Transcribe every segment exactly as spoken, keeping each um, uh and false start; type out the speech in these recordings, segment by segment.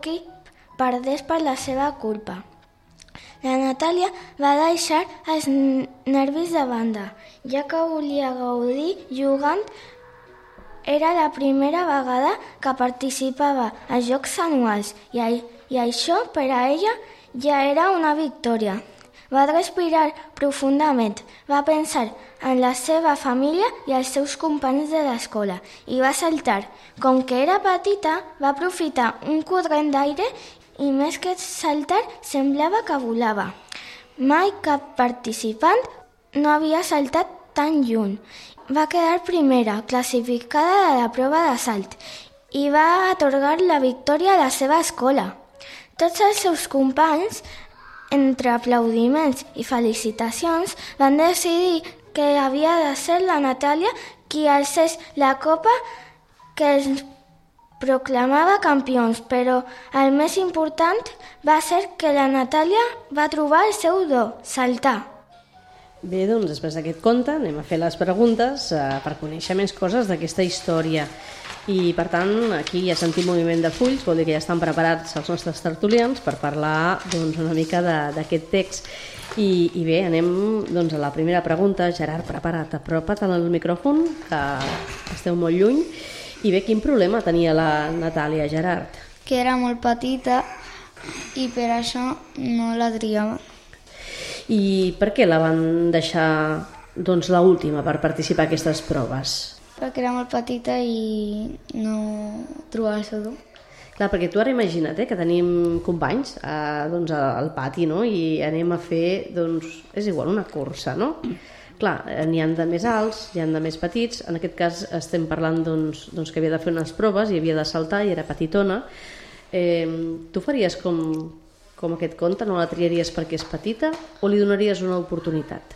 equip perdés per la seva culpa. La Natàlia va deixar els nervis de banda, ja que volia gaudir jugant. Era la primera vegada que participava als Jocs Anuals i, i això per a ella ja era una victòria. Va respirar profundament, va pensar en la seva família i els seus companys de l'escola i va saltar. Com que era petita, va aprofitar un corrent d'aire i més que saltar semblava que volava. Mai cap participant no havia saltat tan lluny. Va quedar primera, classificada de la prova de salt i va atorgar la victòria a la seva escola. Tots els seus companys, entre aplaudiments i felicitacions, van decidir que havia de ser la Natàlia qui alcés la copa que els proclamava campions, però el més important va ser que la Natàlia va trobar el seu do, saltar. Bé, doncs després d'aquest conte anem a fer les preguntes eh, per conèixer més coses d'aquesta història. I per tant, aquí ja sentim moviment de fulls, vol dir que ja estan preparats els nostres tertulians per parlar doncs, una mica d'aquest text. I, I bé, anem doncs, a la primera pregunta. Gerard, prepara't, apropa't al micròfon, que esteu molt lluny. I bé, quin problema tenia la Natàlia, Gerard? Que era molt petita i per això no la triava. I per què la van deixar doncs, l'última per participar a aquestes proves? Perquè era molt petita i no trobava el seu do. Clar, perquè tu ara imagina't eh, que tenim companys eh, doncs, al pati, no? I anem a fer, doncs, és igual, una cursa, no? Clar, n'hi ha de més alts, n'hi ha de més petits. En aquest cas estem parlant doncs, doncs, que havia de fer unes proves i havia de saltar i era petitona. Eh, tu faries com, com aquest conte? No la triaries perquè és petita o li donaries una oportunitat?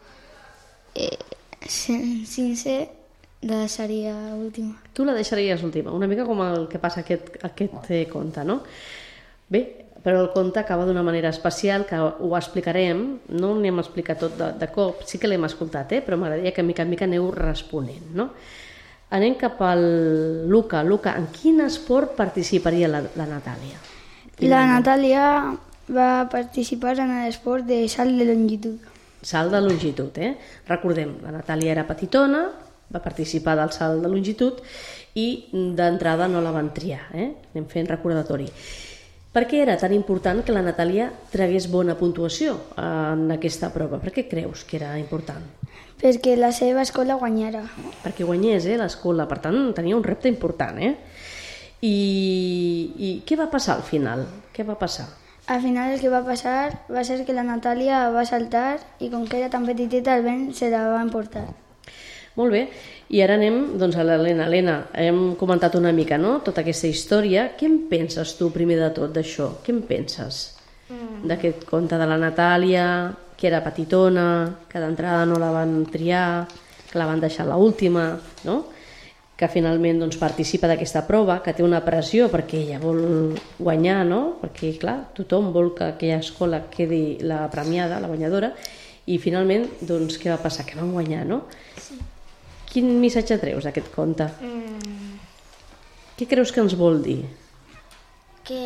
Eh, sincer, la deixaria última. Tu la deixaries última, una mica com el que passa aquest, aquest eh, conte, no? Bé, però el conte acaba d'una manera especial que ho explicarem, no anem a explicar tot de, de cop, sí que l'hem escoltat, eh? Però m'agradaria que mica en mica aneu responent, no? Anem cap al Luca. Luca, en quin esport participaria la, la Natàlia? La Natàlia va participar en l'esport de salt de longitud. Salt de longitud, eh? Recordem, la Natàlia era petitona, va participar del salt de longitud i d'entrada no la van triar, eh? Anem fent recordatori. Per què era tan important que la Natàlia tragués bona puntuació en aquesta prova? Per què creus que era important? Perquè la seva escola guanyara. Perquè guanyés eh, l'escola, per tant tenia un repte important. Eh? I, I què va passar al final? Què va passar? Al final el que va passar va ser que la Natàlia va saltar i com que era tan petiteta el vent se la va emportar. Molt bé, i ara anem doncs, a l'Helena. Helena, hem comentat una mica no? Tota aquesta història. Què en penses tu primer de tot d'això? Què en penses mm. d'aquest conte de la Natàlia, que era petitona, que d'entrada no la van triar, que la van deixar a l'última, no? Que finalment doncs, participa d'aquesta prova, que té una pressió perquè ella vol guanyar, no? Perquè clar, tothom vol que aquella escola quedi la premiada, la guanyadora, i finalment doncs, què va passar? Que van guanyar, no? Sí. Quin missatge treus d'aquest conte? Mm. Què creus que ens vol dir? Que...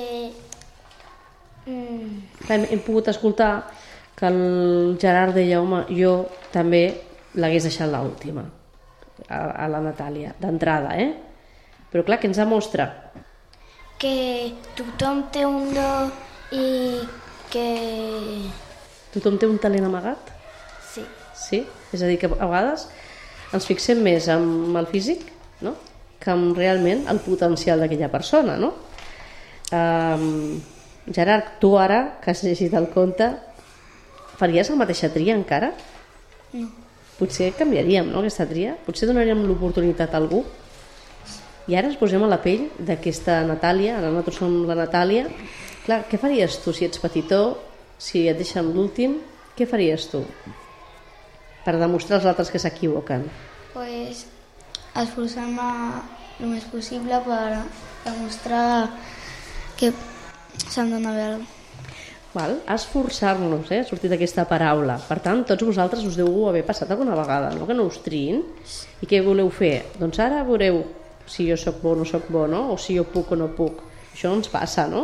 Mm. Hem, hem pogut escoltar que el Gerard deia, home, jo també l'hagués deixat l'última, a, a la Natàlia, d'entrada, eh? Però clar, què ens demostra? Que tothom té un do i que... Tothom té un talent amagat? Sí. Sí? És a dir, que a vegades ens fixem més en el físic, no? Que en realment el potencial d'aquella persona, no? Um, Gerard, tu ara, que has llegit el conte, faries la mateixa tria encara? No. Potser canviaríem, no, aquesta tria? Potser donaríem l'oportunitat a algú? I ara ens posem a la pell d'aquesta Natàlia, ara nosaltres som la Natàlia. Clar, què faries tu si ets petitó, si et deixen l'últim? Què faries tu per demostrar als altres que s'equivoquen? Pues esforçar-me el més possible per demostrar que s'han d'anar bé. Val? Esforçar-nos, eh? Ha sortit aquesta paraula. Per tant, tots vosaltres us deu haver passat alguna vegada, no? Que no us triïn. I què voleu fer? Doncs ara veureu si jo sóc bo o no sóc bo, no? O si jo puc o no puc. Això no ens passa, no?